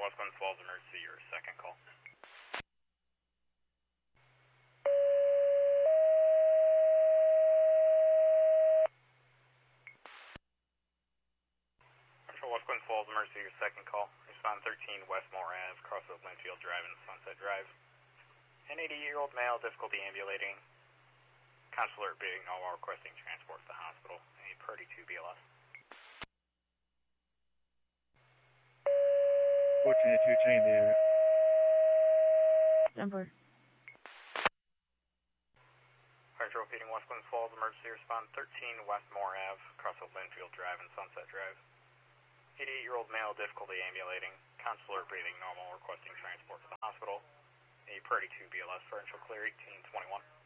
West Glens Falls Emergency, your second call. Central West Glens Falls Emergency, your second call. Respond 13 Westmore Ave, Crossville Linfield Drive and Sunset Drive. An 80-year-old male, difficulty ambulating. Consular being normal, requesting transport to the hospital. A Purdy 2 BLS. 1482 change the area. Number. Fire repeating West Glens Falls emergency respond 13 Westmore Ave, Crossville Linfield Drive and Sunset Drive. 88-year-old male, difficulty ambulating. Consular breathing normal, requesting transport to the hospital. A Purdy 2 BLS, differential clear 1821.